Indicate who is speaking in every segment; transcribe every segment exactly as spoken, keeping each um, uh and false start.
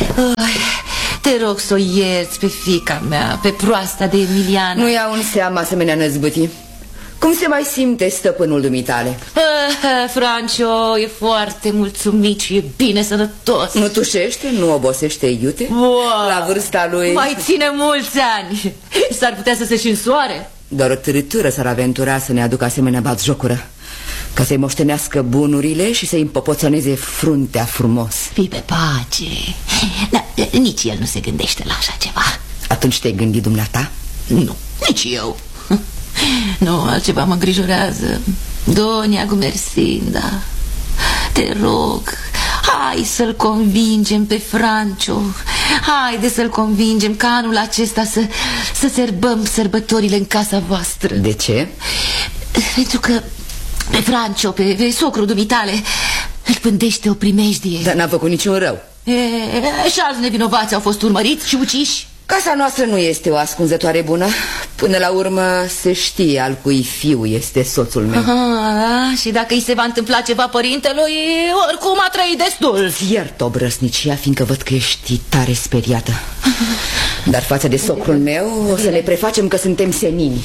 Speaker 1: Te rog să o ierți pe fiica mea, pe proasta de Emiliana.
Speaker 2: Nu iau în seamă asemenea năzbâtii. Cum se mai simte stăpânul dumitale?
Speaker 1: Ah, Francio e foarte mulțumit și e bine sănătos.
Speaker 2: Nu tușește, nu obosește iute?
Speaker 1: Wow.
Speaker 2: La vârsta lui
Speaker 1: mai ține mulți ani. S-ar putea să se și însoare.
Speaker 2: Doar o târâtură s-ar aventura să ne aducă asemenea batjocură, ca să-i moștenească bunurile și să-i împopoțăneze fruntea frumos.
Speaker 1: Fii pe pace. Da, nici el nu se gândește la așa ceva.
Speaker 2: Atunci te-ai gândit dumneata?
Speaker 1: Nu, nici eu. Nu, altceva mă îngrijorează. Donia Gumersinda, te rog, hai să-l convingem pe Francio. Haide să-l convingem ca anul acesta să, să sărbăm sărbătorile în casa voastră.
Speaker 2: De ce?
Speaker 1: Pentru că pe Francio, pe, pe socrul dumitale, îl pândește o primejdie.
Speaker 2: Dar n-a făcut niciun rău.
Speaker 1: E, și alți nevinovați au fost urmăriți și uciși.
Speaker 2: Casa noastră nu este o ascunzătoare bună. Până la urmă se știe al cui fiu este soțul meu.
Speaker 1: Aha, și dacă îi se va întâmpla ceva părintelui, oricum a trăit destul.
Speaker 2: Iert obrăsnicia, fiindcă văd că ești tare speriată. Dar față de socrul meu o să ne prefacem că suntem senini.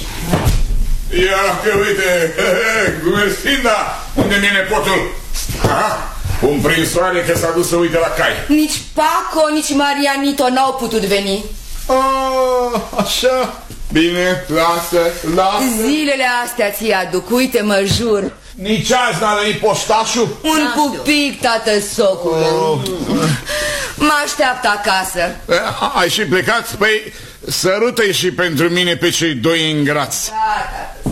Speaker 3: Ia că uite, Gumersinda, unde mi-e nepotul? Aha, un prinsoare că s-a dus să uite la cai.
Speaker 2: Nici Paco, nici Marianito n-au putut veni.
Speaker 3: Oh, așa, bine, lasă, lasă.
Speaker 2: Zilele astea ți aduc, uite mă jur.
Speaker 3: Nici azi n-a venit poștașul?
Speaker 2: Un pupic, tată socule. oh. Mă așteaptă acasă.
Speaker 3: Ai și plecat? Păi sărută-i și pentru mine pe cei doi ingrați.
Speaker 2: Da,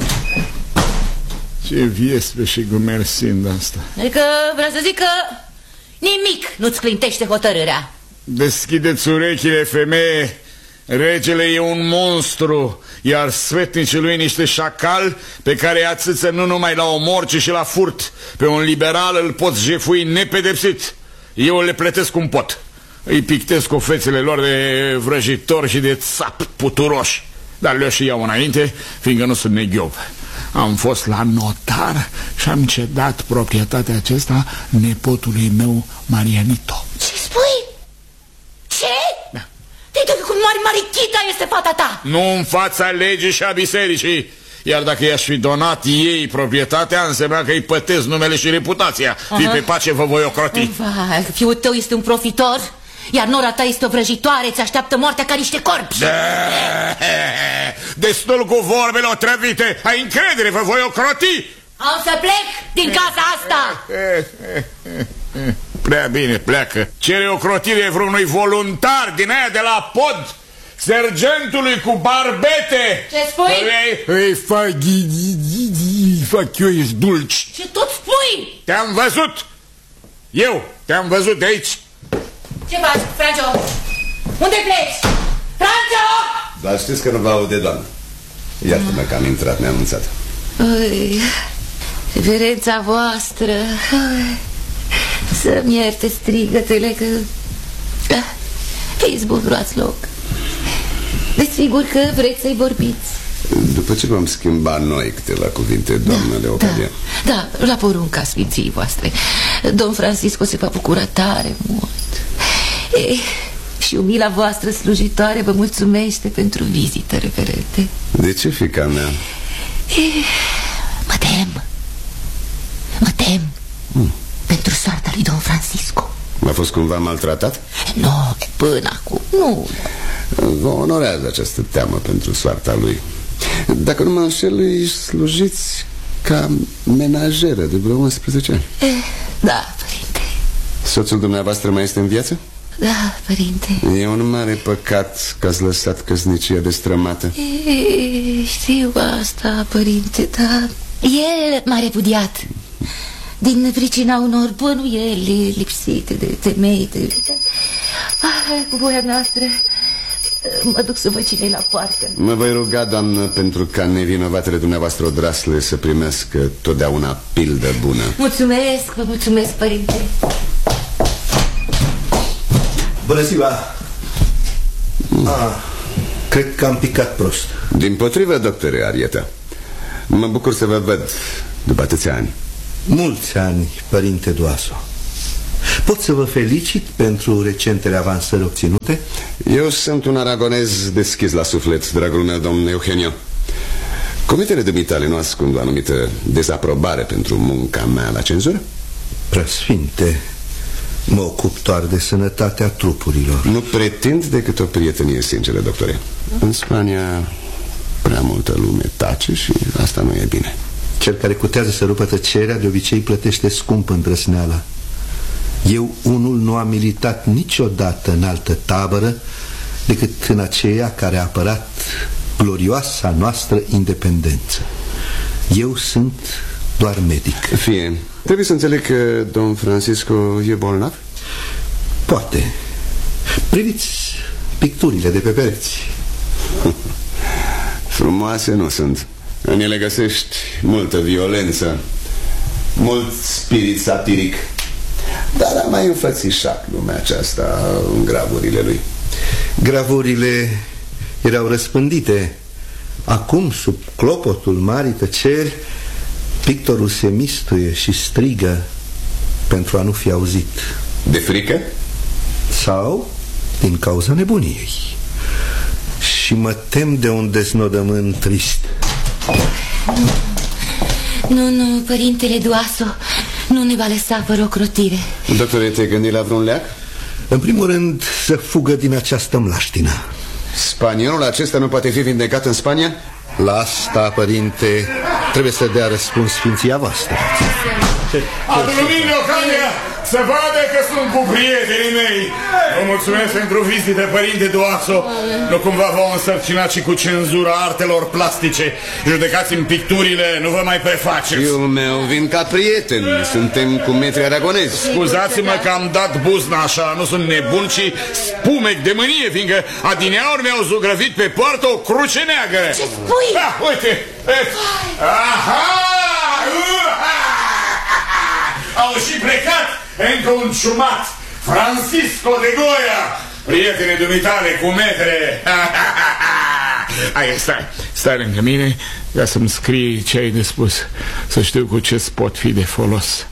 Speaker 3: ce viespe și Gumersinda asta.
Speaker 1: Adică vreau să zic că nimic nu-ți clintește hotărârea.
Speaker 3: Deschideți urechile, femeie. Regele e un monstru, iar sfetnicii lui niște șacali pe care îi atâță nu numai la omor, ci și la furt. Pe un liberal îl poți jefui nepedepsit. Eu le plătesc cum pot. Îi pictez cu fețele lor de vrăjitori și de țap puturoși. Dar le-o și iau înainte, fiindcă nu sunt neghiov. Am fost la notar și am cedat proprietatea acesta nepotului meu, Marianito.
Speaker 1: Ce spui? Ce?
Speaker 3: Da.
Speaker 1: Uite cum mari marichita este fata ta.
Speaker 3: Nu în fața legii și a bisericii. Iar dacă i-aș fi donat ei proprietatea, însemna că îi pătesc numele și reputația. Fii pe pace, vă voi ocroti.
Speaker 1: Vai, fiul tău este un profitor, iar nora ta este o vrăjitoare, ți așteaptă moartea ca niște corpi.
Speaker 3: De... Destul cu vorbele otrăvite. Ai încredere, vă voi ocroti.
Speaker 1: Am să plec din casa asta.
Speaker 3: Prea bine, pleacă. Cere ocrotire vreunui voluntar din aia de la pod, sergentului cu barbete.
Speaker 1: Ce spui?
Speaker 3: Îi fac, fac eu, ești dulci.
Speaker 1: Ce tot spui?
Speaker 3: Te-am văzut. Eu te-am văzut de aici.
Speaker 1: Ce faci, Francio? Unde pleci? Francio!
Speaker 4: Dar știți că nu vă aude, doamnă. Iartă-mă că am intrat neanunțat.
Speaker 1: Ui, reverența voastră. Ui, să-mi ierte strigătele că... Fiți bun, luați loc. Desigur că vreți să-i vorbiți.
Speaker 4: După ce vom schimba noi câteva cuvinte, doamnă
Speaker 1: da,
Speaker 4: Leocadia.
Speaker 1: Da, da, la porunca sfinției voastre. Domn Francisco se va bucura tare mult. E, și umila voastră slujitoare vă mulțumește pentru vizită, reverente.
Speaker 4: De ce, fiica mea?
Speaker 1: E, mă tem. Mă tem mm. pentru soarta lui Don Francisco.
Speaker 4: A fost cumva maltratat?
Speaker 1: Nu, până acum, nu.
Speaker 4: Vă onorează această teamă pentru soarta lui. Dacă nu mă înșel, îi slujiți ca menajeră de vreo unsprezece ani.
Speaker 1: E, da, părinte.
Speaker 4: Soțul dumneavoastră mai este în viață?
Speaker 1: Da, părinte.
Speaker 4: E un mare păcat că ați lăsat căsnicia destrămată.
Speaker 1: E, știu asta, părinte, dar el m-a repudiat din pricina unor bănuieli lipsite de temei de... Ah, cu voia noastră mă duc să vă cinei la poartă.
Speaker 4: Mă voi ruga, doamnă, pentru ca nevinovatele dumneavoastră odrasle să primească totdeauna pildă bună.
Speaker 1: Mulțumesc, vă mulțumesc, părinte.
Speaker 5: Bună ziua. ah, Cred că am picat prost.
Speaker 4: Dimpotrivă, doctore Arieta. Mă bucur să vă văd după atâția ani.
Speaker 5: Mulți ani, părinte Doaso. Pot să vă felicit pentru recentele avansări obținute?
Speaker 4: Eu sunt un aragonez deschis la suflet, dragul meu, domn Eugenio. Comitele dumitale nu ascund o anumită dezaprobare pentru munca mea la cenzură?
Speaker 5: Preasfinte, mă ocup doar de sănătatea trupurilor.
Speaker 4: Nu pretind decât o prietenie sinceră, doctore. În Spania prea multă lume tace și asta nu e bine.
Speaker 5: Cel care cutează să rupă tăcerea de obicei plătește scump îndrăsneala. Eu unul nu am militat niciodată în altă tabără decât în aceea care a apărat glorioasa noastră independență. Eu sunt doar medic.
Speaker 4: Fie, trebuie să înțeleg că domn Francisco e bolnav?
Speaker 5: Poate. Priviți picturile de pe pereți.
Speaker 4: Frumoase nu sunt. În ele găsești multă violență, mult spirit satiric. Dar a mai înfățișat lumea aceasta în gravurile lui.
Speaker 5: Gravurile erau răspândite. Acum, sub clopotul marii tăceri, pictorul se mistuie și strigă pentru a nu fi auzit.
Speaker 4: De frică?
Speaker 5: Sau din cauza nebuniei. Și mă tem de un deznodământ trist.
Speaker 1: Nu, nu, părintele Duaso nu ne va lăsa fără ocrotire.
Speaker 4: Doctore, te-ai gândit la vreun leac?
Speaker 5: În primul rând, să fugă din această mlaștină.
Speaker 4: Spaniolul acesta nu poate fi vindecat în Spania?
Speaker 5: La asta, părinte, trebuie să dea răspuns sfinția voastră.
Speaker 3: Adu lumină, Ocadia, să vadă că sunt cu prietenii mei. Vă mulțumesc pentru vizită, părinte Duaso. Nu cumva v-au însărcinat și cu cenzura artelor plastice. Judecați-mi picturile, nu vă mai prefaceți.
Speaker 4: Fiul meu, vin ca prieten. Suntem cu metri aragonezi.
Speaker 3: Scuzați-mă că am dat buzna așa. Nu sunt nebun, ci spumec de mânie, fiindcă adineauri mi-au zugrăvit pe poartă o cruce neagră.
Speaker 1: Ce spui?
Speaker 3: Ah, uite! Aha! Au și plecat încă un ciumat, Francisco de Goya, prietene dumitale cu metre. Hai, stai, stai lângă mine ca să-mi scrii ce ai de spus, să știu cu ce pot fi de folos.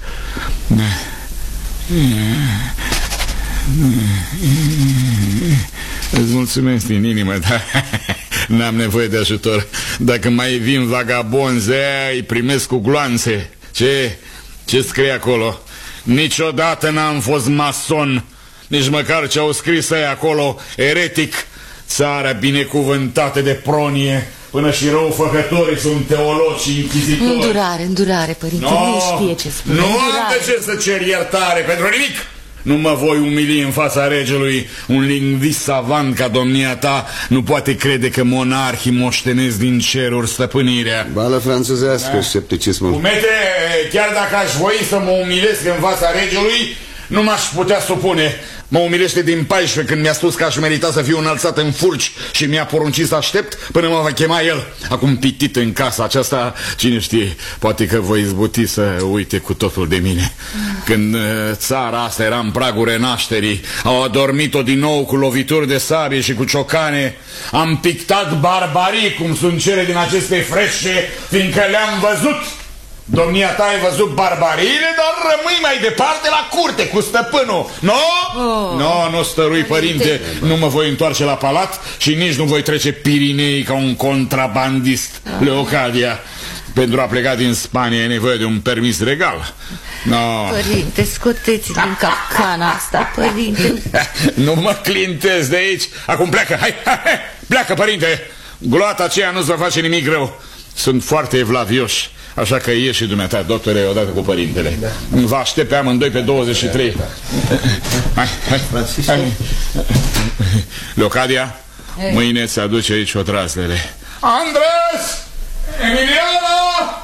Speaker 3: Îți mulțumesc din inimă, dar n-am nevoie de ajutor. Dacă mai vin vagabonzi, îi primesc cu gloanțe. Ce? Ce scrie acolo? Niciodată n-am fost mason, nici măcar ce au scris ăia acolo, eretic. Țara binecuvântată de pronie, până și răufăcătorii sunt teologi și închizitori.
Speaker 1: Îndurare, îndurare, părinte,
Speaker 3: no,
Speaker 1: nu știe ce spune.
Speaker 3: Nu
Speaker 1: îndurare.
Speaker 3: am de ce să cer iertare pentru nimic. Nu mă voi umili în fața regelui. Un lingvist savant ca domnia ta nu poate crede că monarhii moștenesc din ceruri stăpânirea.
Speaker 4: Bală franțuzească, da. Scepticismul.
Speaker 3: Umete, chiar dacă aș voi să mă umilesc în fața regelui, nu m-aș putea supune. Mă umilește din paisprezece când mi-a spus că aș merita să fiu înălțat în furci și mi-a poruncit să aștept până mă va chema el. Acum pitit în casa aceasta, cine știe, poate că voi izbuti să uite cu totul de mine. Când uh, țara asta era în pragul renașterii, au adormit-o din nou cu lovituri de sabie și cu ciocane. Am pictat barbarii, cum sunt cele din aceste frește, fiindcă le-am văzut. Domnia ta ai văzut barbariile, dar rămâi mai departe la curte cu stăpânul. Nu? Oh. Nu, nu stărui, părinte. Nu mă voi întoarce la palat și nici nu voi trece Pirinei ca un contrabandist. Oh. Leocadia, pentru a pleca din Spania e nevoie de un permis regal. No.
Speaker 1: Părinte, scoteți din capcana asta, părinte.
Speaker 3: Nu mă clintez de aici. Acum pleacă, hai, hai, hai. Pleacă, părinte. Gloata aceea nu-ți va face nimic rău. Sunt foarte evlavioși. Așa că ieși și dumneata, doctore, odată cu părintele. Da. Vă aștept pe amândoi pe douăzeci și trei. Da, da. Hai, hai, hai. Leocadia, hey. Mâine se aduce aici otraslele. Andres! Emiliano!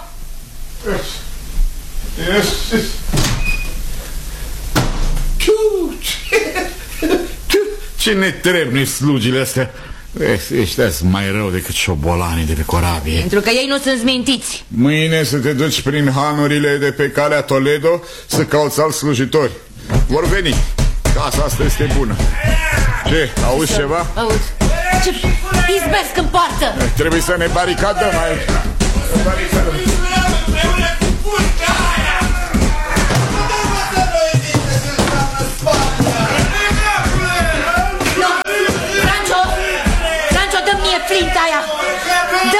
Speaker 3: Ce netrebni slugile astea. Ăștia sunt mai rău decât șobolanii de pe corabie.
Speaker 1: Pentru că ei nu sunt zmintiți.
Speaker 3: Mâine să te duci prin hanurile de pe calea Toledo să cauți alți slujitori. Vor veni. Casa asta este bună. Ce? Auzi ceva?
Speaker 1: Aud. Ce izbesc în poartă.
Speaker 3: Trebuie să ne baricadăm aici. Baricadăm.
Speaker 1: flinta aia!